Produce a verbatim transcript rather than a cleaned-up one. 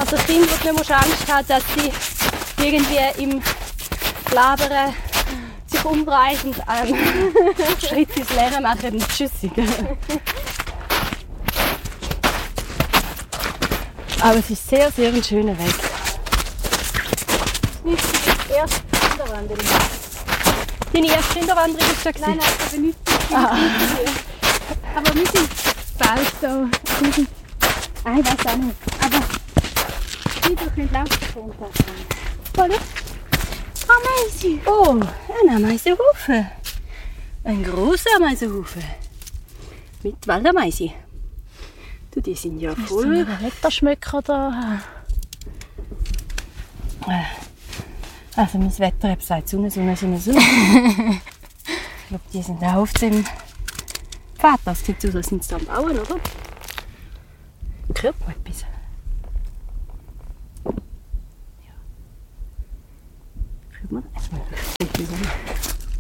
Oder Kinder, wo du nicht Angst haben, dass sie irgendwie im Labern sich umdrehen und einen Schritt ins Leere machen und tschüssig. Aber es ist sehr, sehr ein schöner Weg. Das ist die erste Kinderwanderung. Deine erste Kinderwanderung ist schon Nein, nein, aber nicht ah. Aber wir sind bald da. Wir sind, ah, ich weiß auch nicht. Aber wir können laufen. Hallo? Ameise. Oh, ein Ameisenhaufen. Ein grosser Ameisenhaufen. Mit Waldameise. Du, die sind ja voll. Ist so ein Wetterschmöcker da. Also mein Wetter sagt Sonne, Sonne, Sonne, Sonne. Ich glaube, die sind auch auf dem Pfad. Das sieht aus, als sind sie da am Bauen, oder? Ich höre mal etwas. Ja. Hört man das?